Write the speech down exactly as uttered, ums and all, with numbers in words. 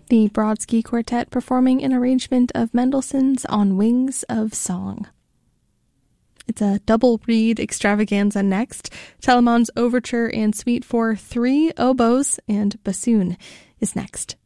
the Brodsky Quartet performing an arrangement of Mendelssohn's On Wings of Song. It's a double reed extravaganza next. Telemann's Overture and Suite for three oboes and bassoon is next.